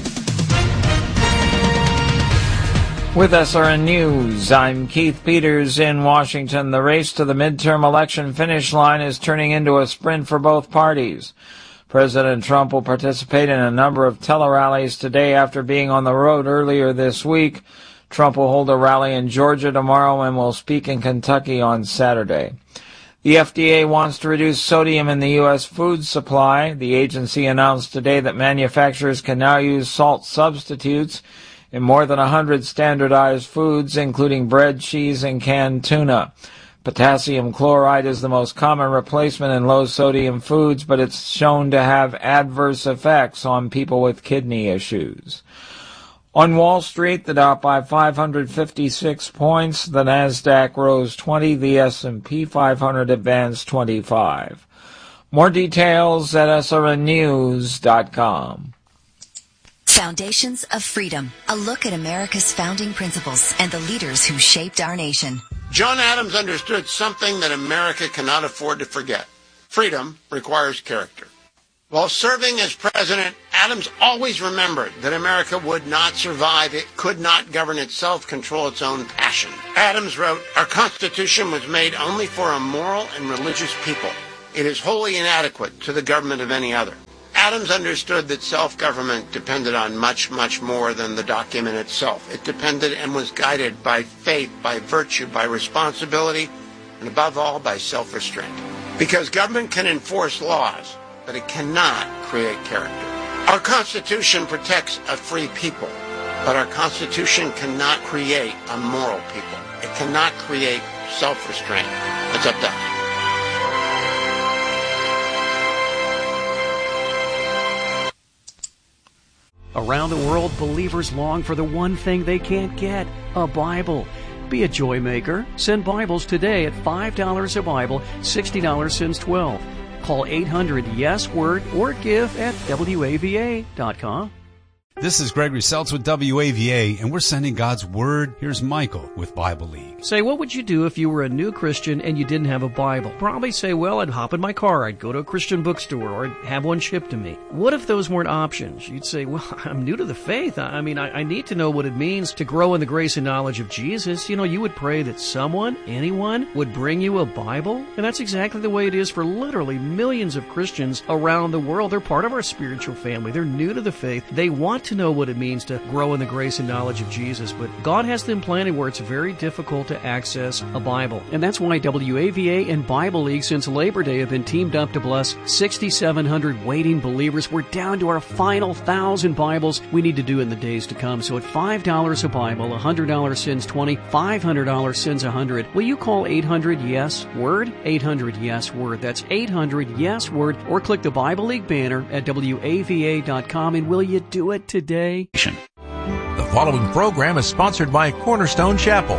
With SRN News, I'm Keith Peters in Washington. The race to the midterm election finish line is turning into a sprint for both parties. President Trump will participate in a number of tele-rallies today after being on the road earlier this week. Trump will hold a rally in Georgia tomorrow and will speak in Kentucky on Saturday. The FDA wants to reduce sodium in the U.S. food supply. The agency announced today that manufacturers can now use salt substitutes in more than 100 standardized foods, including bread, cheese, and canned tuna. Potassium chloride is the most common replacement in low-sodium foods, but it's shown to have adverse effects on people with kidney issues. On Wall Street, the Dow by 556 points, the Nasdaq rose 20, the S&P 500 advanced 25. More details at srnnews.com. Foundations of Freedom, a look at America's founding principles and the leaders who shaped our nation. John Adams understood something that America cannot afford to forget. Freedom requires character. While serving as president, Adams always remembered that America would not survive. It could not govern itself, control its own passion. Adams wrote, "Our Constitution was made only for a moral and religious people. It is wholly inadequate to the government of any other." Adams understood that self-government depended on much, much more than the document itself. It depended and was guided by faith, by virtue, by responsibility, and above all, by self-restraint. Because government can enforce laws, but it cannot create character. Our Constitution protects a free people, but our Constitution cannot create a moral people. It cannot create self-restraint. It's up to us. Around the world, believers long for the one thing they can't get, a Bible. Be a joy maker. Send Bibles today at $5 a Bible, $60 since 12. Call 800-YES-WORD or give at WAVA.com. This is Gregory Seltz with WAVA, and we're sending God's Word. Here's Michael with Bible League. Say, what would you do if you were a new Christian and you didn't have a Bible? Probably say, well, I'd hop in my car, I'd go to a Christian bookstore, or I'd have one shipped to me. What if those weren't options? You'd say, well, I'm new to the faith. I need to know what it means to grow in the grace and knowledge of Jesus. You would pray that someone, anyone, would bring you a Bible. And that's exactly the way it is for literally millions of Christians around the world. They're part of our spiritual family. They're new to the faith. They want to know what it means to grow in the grace and knowledge of Jesus, but God has them planted where it's very difficult to access a Bible. And that's why WAVA and Bible League since Labor Day have been teamed up to bless 6,700 waiting believers. We're down to our final 1,000 Bibles we need to do in the days to come. So at $5 a Bible, $100 sends 20, $500 sends 100. Will you call 800-YES-WORD? 800-YES-WORD. That's 800-YES-WORD. Or click the Bible League banner at WAVA.com, and will you do it today? The following program is sponsored by Cornerstone Chapel.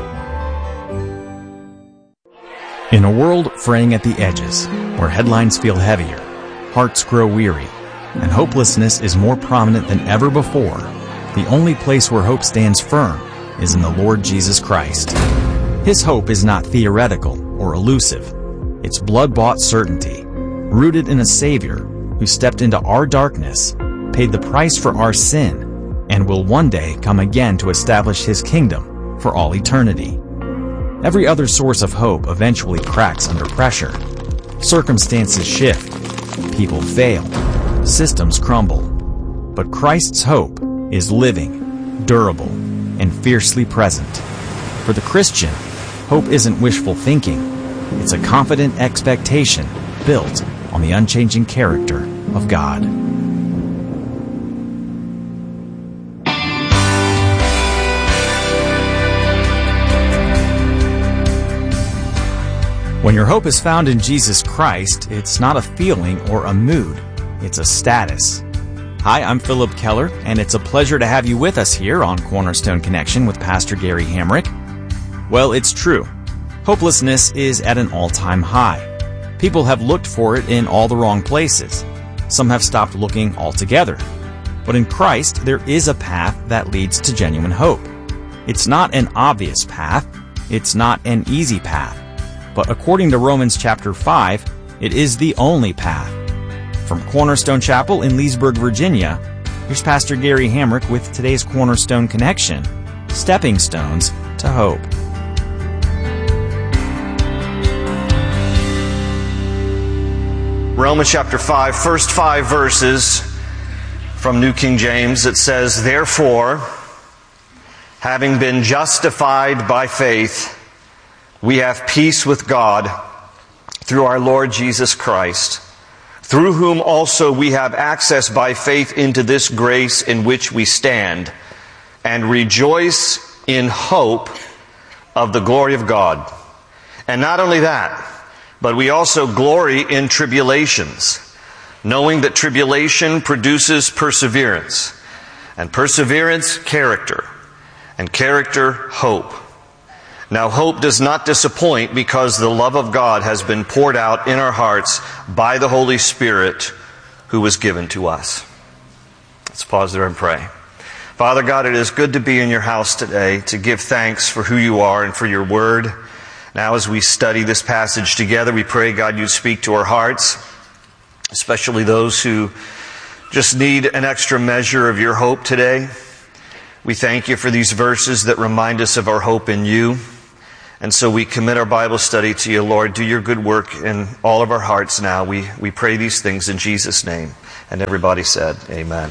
In a world fraying at the edges, where headlines feel heavier, hearts grow weary, and hopelessness is more prominent than ever before, the only place where hope stands firm is in the Lord Jesus Christ. His hope is not theoretical or elusive. It's blood-bought certainty, rooted in a Savior who stepped into our darkness, paid the price for our sin, and will one day come again to establish His kingdom for all eternity. Every other source of hope eventually cracks under pressure. Circumstances shift, people fail, systems crumble. But Christ's hope is living, durable, and fiercely present. For the Christian, hope isn't wishful thinking. It's a confident expectation built on the unchanging character of God. When your hope is found in Jesus Christ, it's not a feeling or a mood. It's a status. Hi, I'm Philip Keller, and it's a pleasure to have you with us here on Cornerstone Connection with Pastor Gary Hamrick. Well, it's true. Hopelessness is at an all-time high. People have looked for it in all the wrong places. Some have stopped looking altogether. But in Christ, there is a path that leads to genuine hope. It's not an obvious path. It's not an easy path. But according to Romans chapter 5, it is the only path. From Cornerstone Chapel in Leesburg, Virginia, here's Pastor Gary Hamrick with today's Cornerstone Connection, Stepping Stones to Hope. Romans chapter 5, first 5 verses from New King James, it says, "Therefore, having been justified by faith, we have peace with God through our Lord Jesus Christ, through whom also we have access by faith into this grace in which we stand, and rejoice in hope of the glory of God. And not only that, but we also glory in tribulations, knowing that tribulation produces perseverance, and perseverance, character, and character, hope. Now, hope does not disappoint because the love of God has been poured out in our hearts by the Holy Spirit who was given to us. Let's pause there and pray. Father God, it is good to be in your house today, to give thanks for who you are and for your word. Now, as we study this passage together, we pray, God, you'd speak to our hearts, especially those who just need an extra measure of your hope today. We thank you for these verses that remind us of our hope in you. And so we commit our Bible study to you, Lord. Do your good work in all of our hearts now. We pray these things in Jesus' name. And everybody said, amen.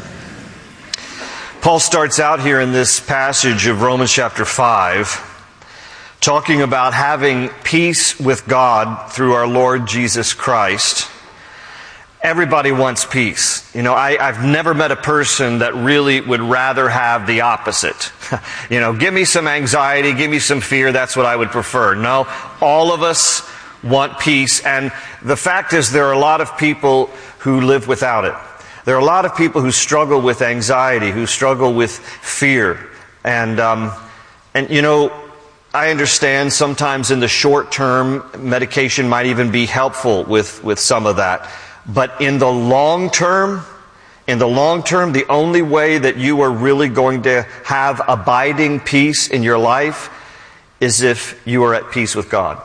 Paul starts out here in this passage of Romans chapter 5 talking about having peace with God through our Lord Jesus Christ. Everybody wants peace. You know, I've never met a person that really would rather have the opposite. You know, give me some anxiety, give me some fear, that's what I would prefer. No, all of us want peace, and the fact is there are a lot of people who live without it. There are a lot of people who struggle with anxiety, who struggle with fear. And you know, I understand sometimes in the short term, medication might even be helpful with some of that. But in the long term, the only way that you are really going to have abiding peace in your life is if you are at peace with God.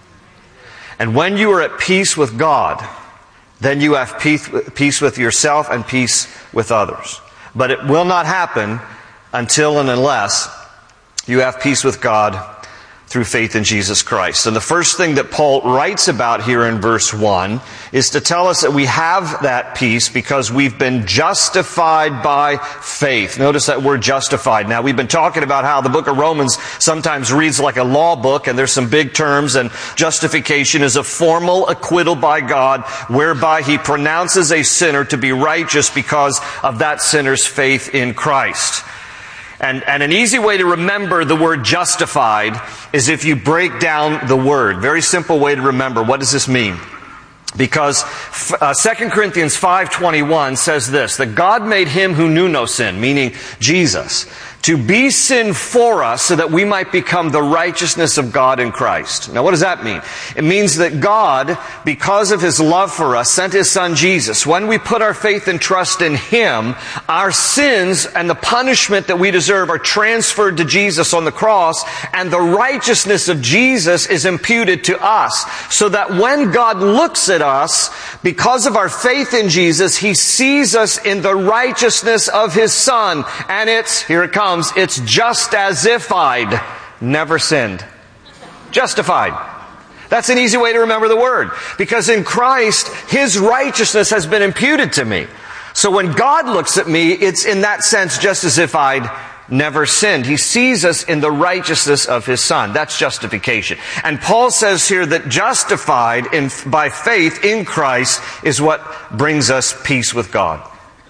And when you are at peace with God, then you have peace with yourself and peace with others. But it will not happen until and unless you have peace with God through faith in Jesus Christ. And the first thing that Paul writes about here in verse 1 is to tell us that we have that peace because we've been justified by faith. Notice that word justified. Now, we've been talking about how the book of Romans sometimes reads like a law book, and there's some big terms, and justification is a formal acquittal by God whereby he pronounces a sinner to be righteous because of that sinner's faith in Christ. And an easy way to remember the word justified is if you break down the word. Very simple way to remember. What does this mean? Because 2 Corinthians 5:21 says this, that God made him who knew no sin, meaning Jesus, to be sin for us so that we might become the righteousness of God in Christ. Now what does that mean? It means that God, because of his love for us, sent his son Jesus. When we put our faith and trust in him, our sins and the punishment that we deserve are transferred to Jesus on the cross, and the righteousness of Jesus is imputed to us. So that when God looks at us, because of our faith in Jesus, he sees us in the righteousness of his son. And here it comes, it's just as if I'd never sinned. Justified. That's an easy way to remember the word. Because in Christ, his righteousness has been imputed to me. So when God looks at me, it's in that sense just as if I'd never sinned. He sees us in the righteousness of his son. That's justification. And Paul says here that justified by faith in Christ is what brings us peace with God.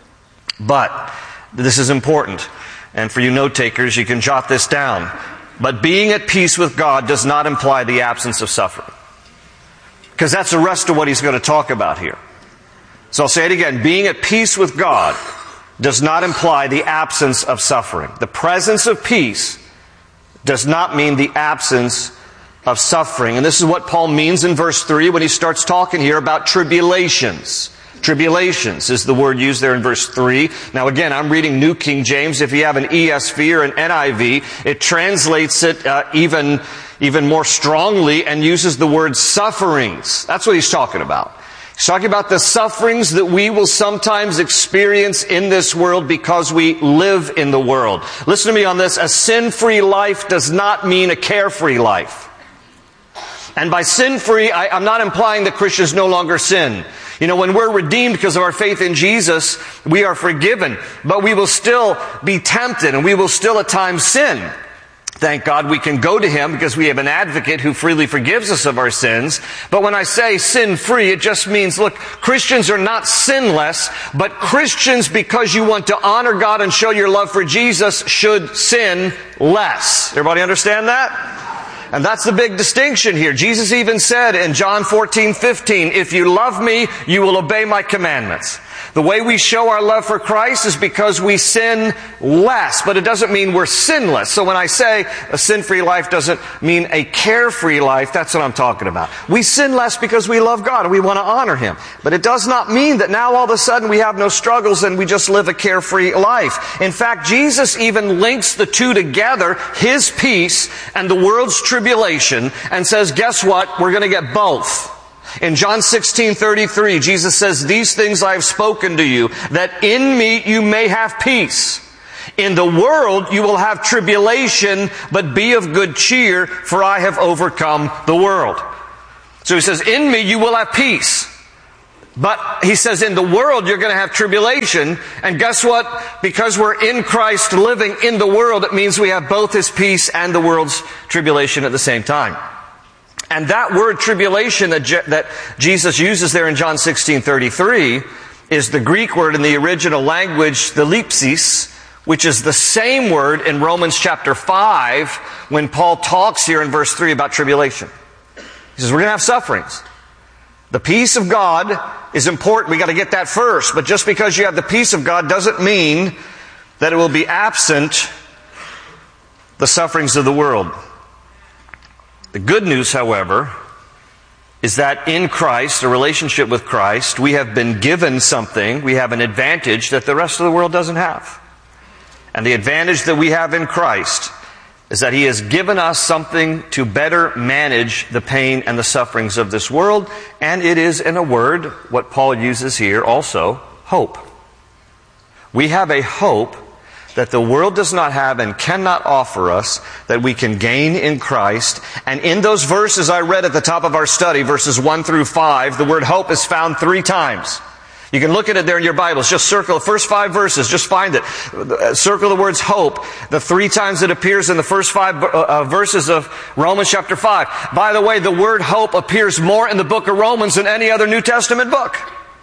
But this is important. And for you note takers, you can jot this down. But being at peace with God does not imply the absence of suffering. Because that's the rest of what he's going to talk about here. So I'll say it again. Being at peace with God does not imply the absence of suffering. The presence of peace does not mean the absence of suffering. And this is what Paul means in verse 3 when he starts talking here about tribulations. Tribulations is the word used there in verse 3. Now again, I'm reading New King James. If you have an ESV or an NIV, it translates it even more strongly and uses the word sufferings. That's what he's talking about. He's talking about the sufferings that we will sometimes experience in this world because we live in the world. Listen to me on this. A sin-free life does not mean a carefree life. And by sin-free, I'm not implying that Christians no longer sin. You know, when we're redeemed because of our faith in Jesus, we are forgiven. But we will still be tempted and we will still at times sin. Thank God we can go to Him because we have an advocate who freely forgives us of our sins. But when I say sin-free, it just means, look, Christians are not sinless, but Christians, because you want to honor God and show your love for Jesus, should sin less. Everybody understand that? And that's the big distinction here. Jesus even said in John 14:15, if you love me, you will obey my commandments. The way we show our love for Christ is because we sin less, but it doesn't mean we're sinless. So when I say a sin-free life doesn't mean a carefree life, that's what I'm talking about. We sin less because we love God and we want to honor Him. But it does not mean that now all of a sudden we have no struggles and we just live a carefree life. In fact, Jesus even links the two together, His peace and the world's tribulation, and says, guess what? We're going to get both. In John 16:33, Jesus says, these things I have spoken to you, that in me you may have peace. In the world you will have tribulation, but be of good cheer, for I have overcome the world. So He says, in me you will have peace. But He says, in the world you're going to have tribulation. And guess what? Because we're in Christ living in the world, it means we have both His peace and the world's tribulation at the same time. And that word tribulation that Jesus uses there in John 16:33 is the Greek word in the original language, the lipsis, which is the same word in Romans chapter 5 when Paul talks here in verse 3 about tribulation. He says, we're going to have sufferings. The peace of God is important. We got to get that first. But just because you have the peace of God doesn't mean that it will be absent the sufferings of the world. The good news, however, is that in Christ, a relationship with Christ, we have been given something, we have an advantage that the rest of the world doesn't have. And the advantage that we have in Christ is that He has given us something to better manage the pain and the sufferings of this world, and it is, in a word, what Paul uses here also, hope. We have a hope that the world does not have and cannot offer us, that we can gain in Christ. And in those verses I read at the top of our study, verses 1 through 5, the word hope is found 3 times. You can look at it there in your Bibles. Just circle the first 5 verses. Just find it. Circle the words hope. The 3 times it appears in the first 5 verses of Romans chapter 5. By the way, the word hope appears more in the book of Romans than any other New Testament book.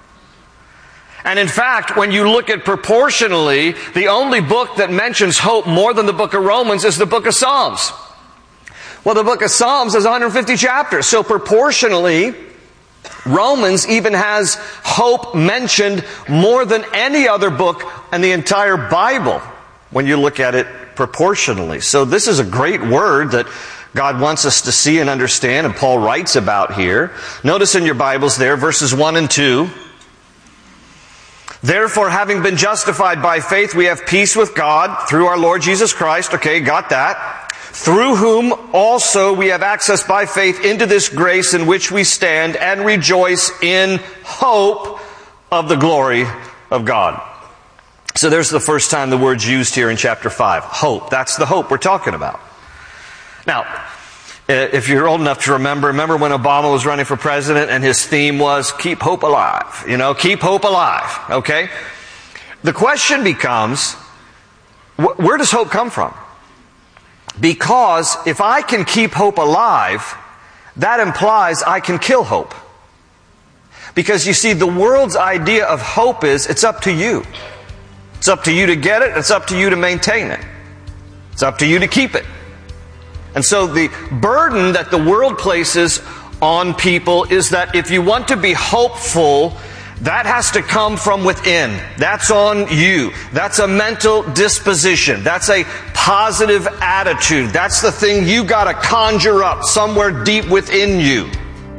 And in fact, when you look at proportionally, the only book that mentions hope more than the book of Romans is the book of Psalms. Well, the book of Psalms has 150 chapters. So proportionally, Romans even has hope mentioned more than any other book in the entire Bible when you look at it proportionally. So this is a great word that God wants us to see and understand, and Paul writes about here. Notice in your Bibles there, verses 1 and 2. Therefore, having been justified by faith, we have peace with God through our Lord Jesus Christ. Okay, got that. Through whom also we have access by faith into this grace in which we stand and rejoice in hope of the glory of God. So there's the first time the word's used here in chapter 5. Hope. That's the hope we're talking about. Now, if you're old enough to remember when Obama was running for president and his theme was keep hope alive. Keep hope alive. Okay? The question becomes, where does hope come from? Because if I can keep hope alive, that implies I can kill hope. Because you see, the world's idea of hope is it's up to you. It's up to you to get it. It's up to you to maintain it. It's up to you to keep it. And so the burden that the world places on people is that if you want to be hopeful, that has to come from within. That's on you. That's a mental disposition. That's a positive attitude. That's the thing you got to conjure up somewhere deep within you.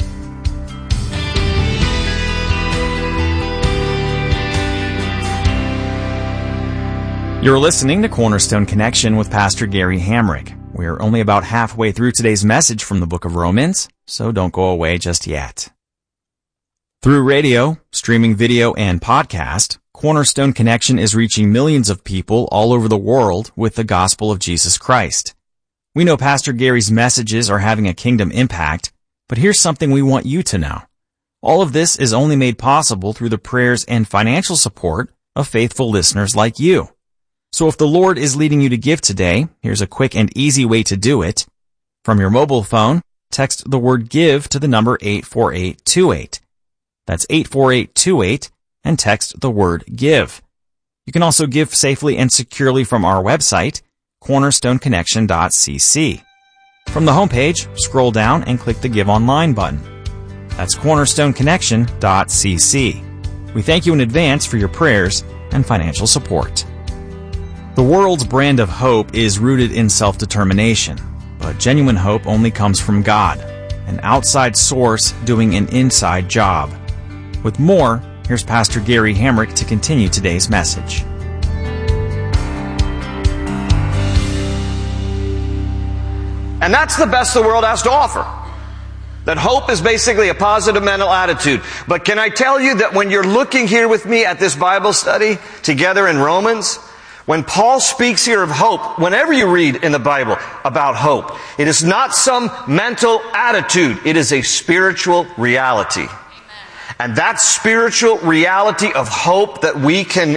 You're listening to Cornerstone Connection with Pastor Gary Hamrick. We're only about halfway through today's message from the book of Romans, so don't go away just yet. Through radio, streaming video, and podcast, Cornerstone Connection is reaching millions of people all over the world with the gospel of Jesus Christ. We know Pastor Gary's messages are having a kingdom impact, but here's something we want you to know. All of this is only made possible through the prayers and financial support of faithful listeners like you. So if the Lord is leading you to give today, here's a quick and easy way to do it. From your mobile phone, text the word give to the number 84828. That's 84828 and text the word give. You can also give safely and securely from our website, cornerstoneconnection.cc. From the homepage, scroll down and click the Give Online button. That's cornerstoneconnection.cc. We thank you in advance for your prayers and financial support. The world's brand of hope is rooted in self-determination, but genuine hope only comes from God, an outside source doing an inside job. With more, here's Pastor Gary Hamrick to continue today's message. And that's the best the world has to offer. That hope is basically a positive mental attitude. But can I tell you that when you're looking here with me at this Bible study together in Romans, when Paul speaks here of hope, whenever you read in the Bible about hope, it is not some mental attitude. It is a spiritual reality. And that spiritual reality of hope that we can